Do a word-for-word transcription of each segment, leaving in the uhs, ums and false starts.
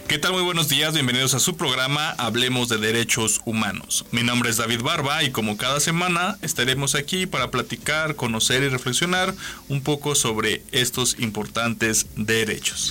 ¿Qué tal? Muy buenos días, bienvenidos a su programa Hablemos de Derechos Humanos. Mi nombre es David Barba y como cada semana estaremos aquí para platicar, conocer y reflexionar un poco sobre estos importantes derechos.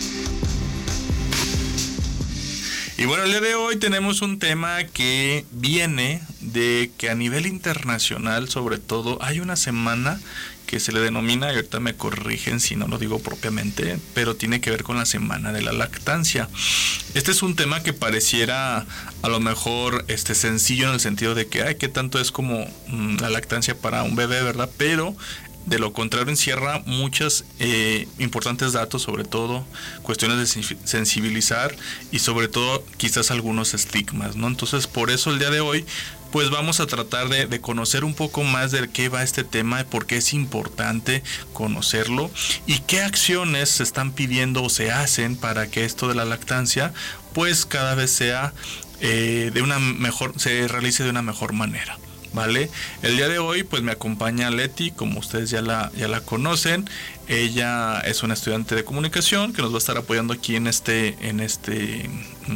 Y bueno, el día de hoy tenemos un tema que viene de que a nivel internacional, sobre todo, hay una semana que se le denomina, y ahorita me corrigen si no lo digo propiamente, pero tiene que ver con la semana de la lactancia. Este es un tema que pareciera a lo mejor este sencillo en el sentido de que, ay, qué tanto es como mmm, la lactancia para un bebé, ¿verdad? Pero de lo contrario encierra muchos eh, importantes datos, sobre todo cuestiones de sensibilizar y sobre todo quizás algunos estigmas, ¿no? Entonces, por eso el día de hoy pues vamos a tratar de, de conocer un poco más de qué va este tema, de por qué es importante conocerlo y qué acciones se están pidiendo o se hacen para que esto de la lactancia pues cada vez sea eh, de una mejor, se realice de una mejor manera. ¿Vale? El día de hoy pues me acompaña Leti, como ustedes ya la, ya la conocen. Ella es una estudiante de comunicación que nos va a estar apoyando aquí en este, en este,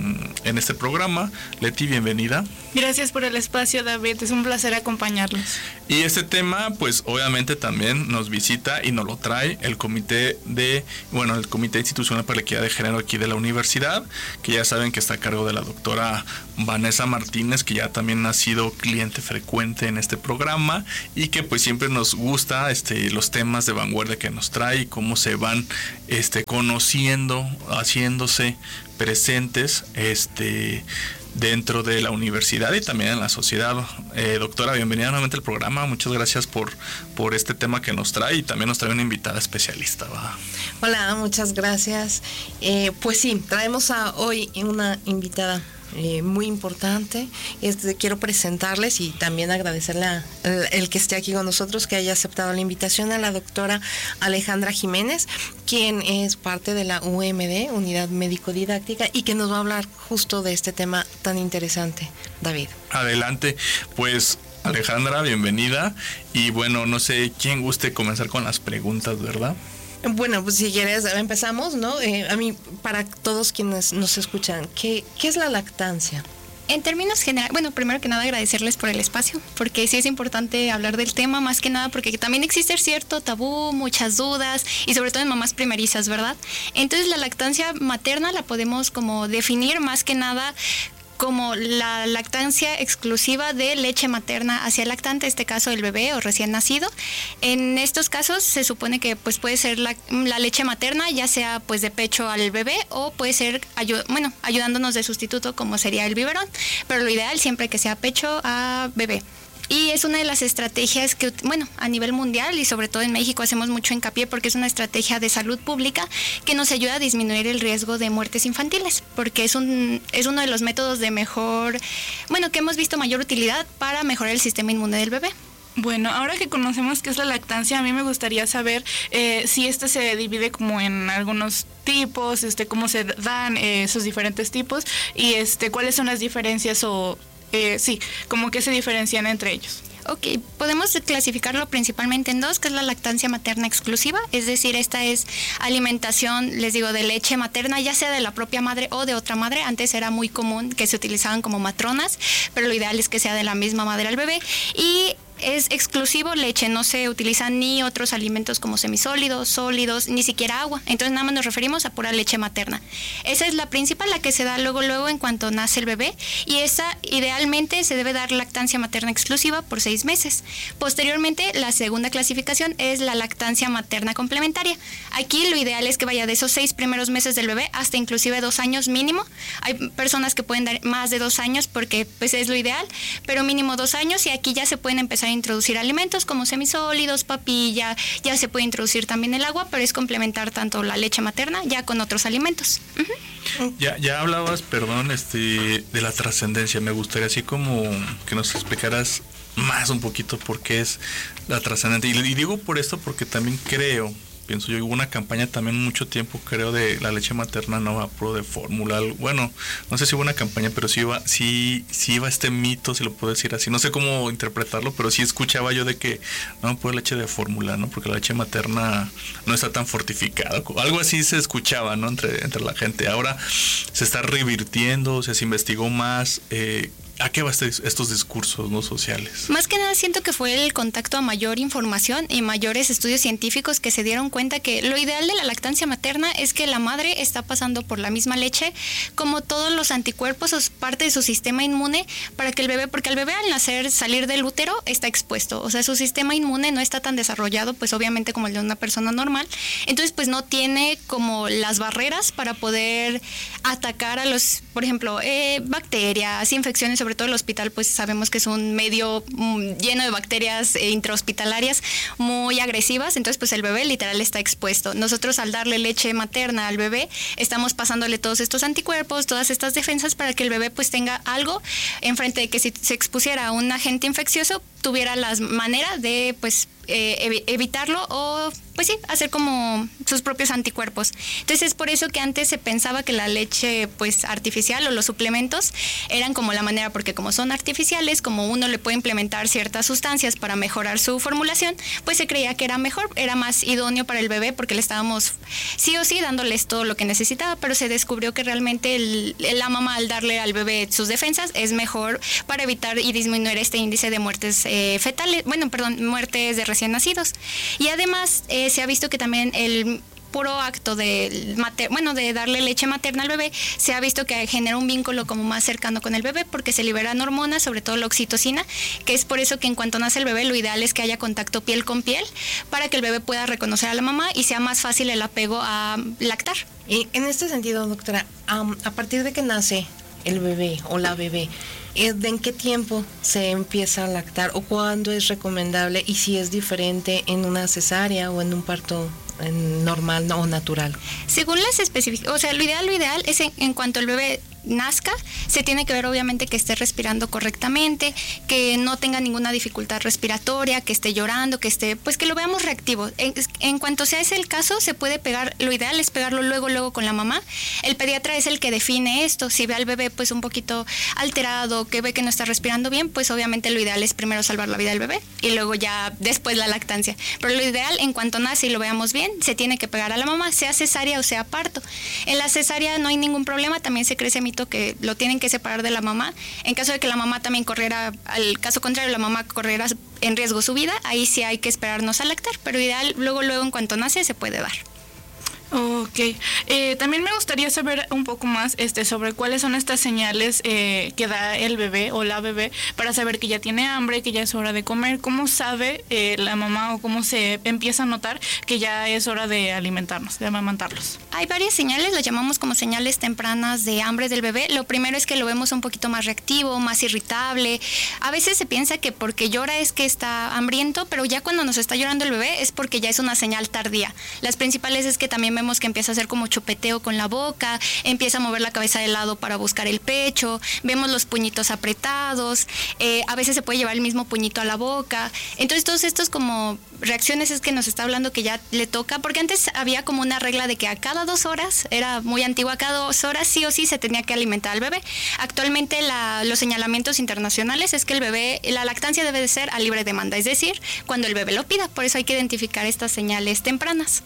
en este programa. Leti, bienvenida. Gracias por el espacio, David, es un placer acompañarlos. Y este tema pues obviamente también nos visita y nos lo trae el comité de, bueno, el Comité Institucional para la Equidad de Género aquí de la universidad, que ya saben que está a cargo de la doctora Vanessa Martínez, que ya también ha sido cliente frecuente en este programa y que pues siempre nos gusta este, los temas de vanguardia que nos trae y cómo se van este, conociendo, haciéndose presentes este, dentro de la universidad y también en la sociedad. Eh, doctora, bienvenida nuevamente al programa. Muchas gracias por, por este tema que nos trae y también nos trae una invitada especialista, ¿va? Hola, muchas gracias. Eh, pues sí, traemos a hoy una invitada Eh, muy importante. Este, quiero presentarles y también agradecerle a el, el que esté aquí con nosotros, que haya aceptado la invitación, a la doctora Alejandra Jiménez, quien es parte de la U M D, Unidad Médico-Didáctica, y que nos va a hablar justo de este tema tan interesante. David. Adelante, pues Alejandra, bienvenida. Y bueno, no sé quién guste comenzar con las preguntas, ¿verdad? Bueno, pues si quieres, empezamos, ¿no? Eh, a mí, para todos quienes nos escuchan, ¿qué, qué es la lactancia? En términos generales, bueno, primero que nada agradecerles por el espacio, porque sí es importante hablar del tema, más que nada porque también existe cierto tabú, muchas dudas, y sobre todo en mamás primerizas, ¿verdad? Entonces la lactancia materna la podemos como definir más que nada como la lactancia exclusiva de leche materna hacia el lactante, en este caso el bebé o recién nacido. En estos casos se supone que pues puede ser la, la leche materna, ya sea pues de pecho al bebé o puede ser ayu- bueno, ayudándonos de sustituto como sería el biberón, pero lo ideal siempre que sea pecho a bebé. Y es una de las estrategias que, bueno, a nivel mundial y sobre todo en México hacemos mucho hincapié porque es una estrategia de salud pública que nos ayuda a disminuir el riesgo de muertes infantiles, porque es un es uno de los métodos de mejor, bueno, que hemos visto mayor utilidad para mejorar el sistema inmune del bebé. Bueno, ahora que conocemos qué es la lactancia, a mí me gustaría saber eh, si este se divide como en algunos tipos, este, cómo se dan eh, esos diferentes tipos y este, cuáles son las diferencias o Eh, sí, como que se diferencian entre ellos. Ok, podemos clasificarlo principalmente en dos, que es la lactancia materna exclusiva, es decir, esta es alimentación, les digo, de leche materna, ya sea de la propia madre o de otra madre. Antes era muy común que se utilizaban como matronas, pero lo ideal es que sea de la misma madre al bebé. Y es exclusivo leche, no se utilizan ni otros alimentos como semisólidos, sólidos, ni siquiera agua. Entonces nada más nos referimos a pura leche materna. Esa es la principal, la que se da luego, luego en cuanto nace el bebé. Y esa idealmente se debe dar lactancia materna exclusiva por seis meses. Posteriormente, la segunda clasificación es la lactancia materna complementaria. Aquí lo ideal es que vaya de esos seis primeros meses del bebé hasta inclusive dos años mínimo. Hay personas que pueden dar más de dos años porque pues es lo ideal, pero mínimo dos años y aquí ya se pueden empezar a introducir alimentos como semisólidos, papilla, ya se puede introducir también el agua, pero es complementar tanto la leche materna ya con otros alimentos. Uh-huh. Ya, ya hablabas, perdón, este, de la trascendencia. Me gustaría así como que nos explicaras más un poquito por qué es la trascendencia. Y, y digo por esto porque también creo pienso yo. Hubo una campaña también mucho tiempo, creo, de la leche materna no va pro de fórmula. Bueno, no sé si hubo una campaña, pero sí iba, sí, sí iba este mito, si lo puedo decir así. No sé cómo interpretarlo, pero sí escuchaba yo de que no puede leche de fórmula, ¿no? Porque la leche materna no está tan fortificada. Algo así se escuchaba, ¿no? Entre, entre la gente. Ahora se está revirtiendo, se investigó más. Eh, ¿A qué va este, estos discursos no sociales? Más que nada siento que fue el contacto a mayor información y mayores estudios científicos que se dieron cuenta que lo ideal de la lactancia materna es que la madre está pasando por la misma leche como todos los anticuerpos o parte de su sistema inmune para que el bebé, porque el bebé al nacer, salir del útero está expuesto, o sea, su sistema inmune no está tan desarrollado pues obviamente como el de una persona normal, entonces pues no tiene como las barreras para poder atacar a los, por ejemplo, eh, bacterias, infecciones, sobre todo el hospital, pues sabemos que es un medio mm, lleno de bacterias eh, intrahospitalarias muy agresivas, entonces pues el bebé literal está expuesto. Nosotros al darle leche materna al bebé, estamos pasándole todos estos anticuerpos, todas estas defensas para que el bebé pues tenga algo enfrente de que si se expusiera a un agente infeccioso, tuviera la manera de pues eh, evitarlo o pues sí, hacer como sus propios anticuerpos. Entonces es por eso que antes se pensaba que la leche pues artificial o los suplementos eran como la manera, porque como son artificiales, como uno le puede implementar ciertas sustancias para mejorar su formulación, pues se creía que era mejor, era más idóneo para el bebé porque le estábamos sí o sí dándoles todo lo que necesitaba, pero se descubrió que realmente el, la mamá al darle al bebé sus defensas es mejor para evitar y disminuir este índice de muertes eh, fetales, bueno, perdón, muertes de recién nacidos. Y además eh, se ha visto que también el puro acto de mater, bueno, de darle leche materna al bebé, se ha visto que genera un vínculo como más cercano con el bebé porque se liberan hormonas, sobre todo la oxitocina, que es por eso que en cuanto nace el bebé lo ideal es que haya contacto piel con piel para que el bebé pueda reconocer a la mamá y sea más fácil el apego a lactar. Y en este sentido, doctora, um, a partir de que nace el bebé o la bebé, ¿de en qué tiempo se empieza a lactar o cuándo es recomendable y si es diferente en una cesárea o en un parto normal o natural? Según las especificaciones, o sea, lo ideal, lo ideal es en, en cuanto el bebé nazca, se tiene que ver obviamente que esté respirando correctamente, que no tenga ninguna dificultad respiratoria, que esté llorando, que esté, pues que lo veamos reactivo. En, en cuanto sea ese el caso, se puede pegar, lo ideal es pegarlo luego, luego con la mamá. El pediatra es el que define esto. Si ve al bebé pues un poquito alterado, que ve que no está respirando bien, pues obviamente lo ideal es primero salvar la vida del bebé y luego ya después la lactancia. Pero lo ideal, en cuanto nace y lo veamos bien, se tiene que pegar a la mamá, sea cesárea o sea parto. En la cesárea no hay ningún problema, también se cree ese mito que lo tienen que separar de la mamá. En caso de que la mamá también corriera, al caso contrario, la mamá corriera en riesgo su vida, ahí sí hay que esperarnos a lactar, pero ideal, luego, luego en cuanto nace se puede dar. Ok, eh, también me gustaría saber un poco más este, sobre cuáles son estas señales eh, que da el bebé o la bebé para saber que ya tiene hambre, que ya es hora de comer. ¿Cómo sabe eh, la mamá o cómo se empieza a notar que ya es hora de alimentarnos, de amamantarlos? Hay varias señales, las llamamos como señales tempranas de hambre del bebé. Lo primero es que lo vemos un poquito más reactivo, más irritable. A veces se piensa que porque llora es que está hambriento, pero ya cuando nos está llorando el bebé es porque ya es una señal tardía. Las principales es que también vemos que empieza a hacer como chupeteo con la boca, empieza a mover la cabeza de lado para buscar el pecho, vemos los puñitos apretados, eh, a veces se puede llevar el mismo puñito a la boca. Entonces todos estos como reacciones es que nos está hablando que ya le toca, porque antes había como una regla de que a cada dos horas, era muy antigua, a cada dos horas sí o sí se tenía que alimentar al bebé. Actualmente la, los señalamientos internacionales es que el bebé, la lactancia debe de ser a libre demanda, es decir, cuando el bebé lo pida, por eso hay que identificar estas señales tempranas.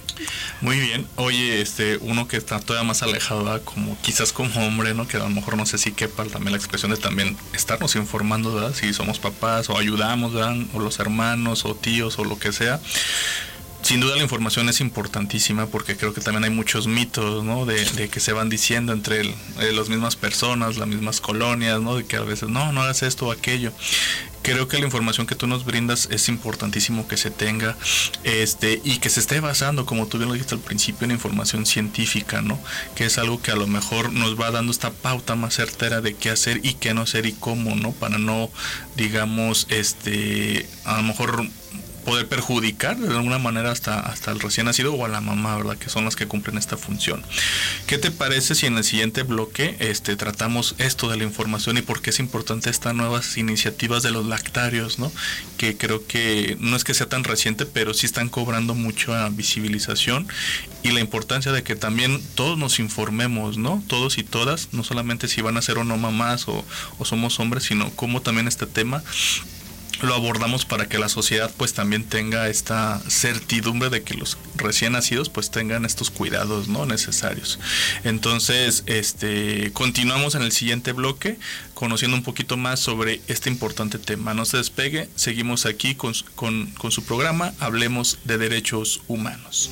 Muy bien. Oye, este, uno que está todavía más alejado, ¿verdad? Como quizás como hombre, ¿no? Que a lo mejor no sé si quepa también la expresión de también estarnos informando, ¿verdad? Si somos papás o ayudamos, ¿verdad? O los hermanos o tíos o lo que sea. Sin duda la información es importantísima porque creo que también hay muchos mitos, ¿no? De, de que se van diciendo entre el, eh, las mismas personas, las mismas colonias, ¿no? De que a veces, no, no hagas esto o aquello. Creo que la información que tú nos brindas es importantísimo que se tenga este y que se esté basando, como tú bien lo dijiste al principio, en información científica, ¿no? Que es algo que a lo mejor nos va dando esta pauta más certera de qué hacer y qué no hacer y cómo, ¿no? Para no, digamos, este, a lo mejor poder perjudicar de alguna manera hasta, hasta el recién nacido o a la mamá, ¿verdad? Que son las que cumplen esta función. ¿Qué te parece si en el siguiente bloque este, tratamos esto de la información y por qué es importante estas nuevas iniciativas de los lactarios, ¿no? Que creo que no es que sea tan reciente, pero sí están cobrando mucha visibilización, y la importancia de que también todos nos informemos, ¿no? Todos y todas, no solamente si van a ser o no mamás o, o somos hombres, sino cómo también este tema lo abordamos para que la sociedad pues también tenga esta certidumbre de que los recién nacidos pues tengan estos cuidados, ¿no?, necesarios. Entonces, este continuamos en el siguiente bloque conociendo un poquito más sobre este importante tema. No se despegue, seguimos aquí con, con, con su programa Hablemos de Derechos Humanos.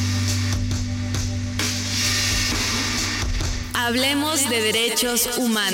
Hablemos de Derechos Humanos.